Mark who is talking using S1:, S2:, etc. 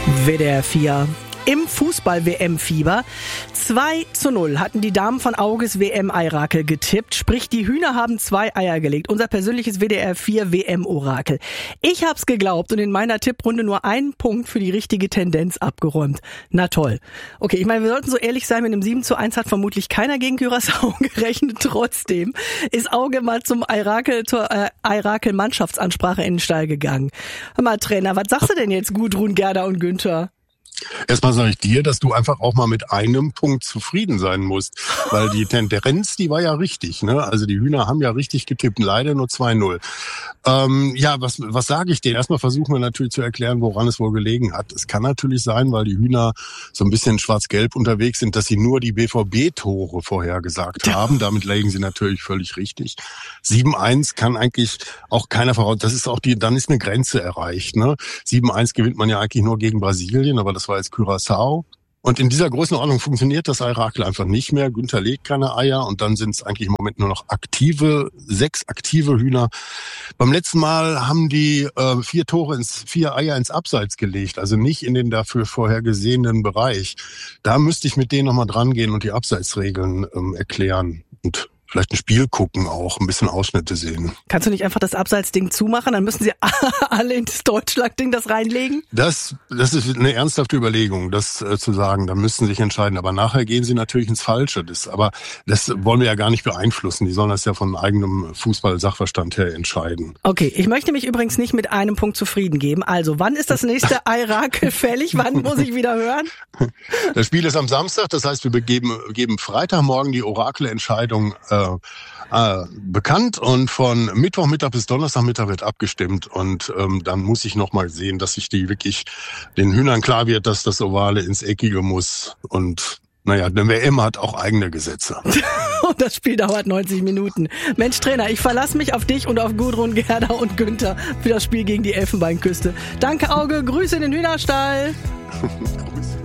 S1: WDR 4 im Fußball-WM-Fieber. 2:0 hatten die Damen von Auges WM-Eirakel getippt. Sprich, die Hühner haben 2 Eier gelegt. Unser persönliches WDR 4 WM-Orakel. Ich hab's geglaubt und in meiner Tipprunde nur einen Punkt für die richtige Tendenz abgeräumt. Na toll. Okay, ich meine, wir sollten so ehrlich sein, mit einem 7:1 hat vermutlich keiner gegen Curaçao gerechnet. Trotzdem ist Auge mal zum Eirakel-Mannschaftsansprache in den Stall gegangen. Hör mal, Trainer, was sagst du denn jetzt, Gudrun, Gerda und Günther?
S2: Erstmal sage ich dir, dass du einfach auch mal mit einem Punkt zufrieden sein musst, weil die Tendenz, die war ja richtig, ne? Also die Hühner haben ja richtig getippt, leider nur 2:0. Was sage ich denen? Erstmal versuchen wir natürlich zu erklären, woran es wohl gelegen hat. Es kann natürlich sein, weil die Hühner so ein bisschen schwarz-gelb unterwegs sind, dass sie nur die BVB-Tore vorhergesagt haben. Damit liegen sie natürlich völlig richtig. 7:1 kann eigentlich auch keiner voraus. Das ist auch dann ist eine Grenze erreicht, ne? 7:1 gewinnt man ja eigentlich nur gegen Brasilien, aber das war jetzt Curaçao. Und in dieser Größenordnung funktioniert das Eirakel einfach nicht mehr. Günther legt keine Eier und dann sind es eigentlich im Moment nur noch 6 aktive Hühner. Beim letzten Mal haben die 4 Eier ins Abseits gelegt, also nicht in den dafür vorhergesehenen Bereich. Da müsste ich mit denen nochmal dran gehen und die Abseitsregeln erklären und vielleicht ein Spiel gucken auch, ein bisschen Ausschnitte sehen.
S1: Kannst du nicht einfach das Abseitsding zumachen? Dann müssen sie alle ins Deutschland-Ding das reinlegen?
S2: Das ist eine ernsthafte Überlegung, das zu sagen. Da müssten sie sich entscheiden. Aber nachher gehen sie natürlich ins Falsche. Aber das wollen wir ja gar nicht beeinflussen. Die sollen das ja von eigenem Fußball-Sachverstand her entscheiden.
S1: Okay, ich möchte mich übrigens nicht mit einem Punkt zufrieden geben. Also, wann ist das nächste Eirakel fällig? Wann muss ich wieder hören?
S2: Das Spiel ist am Samstag. Das heißt, wir geben Freitagmorgen die Orakelentscheidung bekannt und von Mittwochmittag bis Donnerstagmittag wird abgestimmt und dann muss ich noch mal sehen, dass sich den Hühnern klar wird, dass das Ovale ins Eckige muss und naja, der WM hat auch eigene Gesetze.
S1: Und das Spiel dauert 90 Minuten. Mensch, Trainer, ich verlasse mich auf dich und auf Gudrun, Gerda und Günther für das Spiel gegen die Elfenbeinküste. Danke, Auge, Grüße in den Hühnerstall.
S2: Grüße.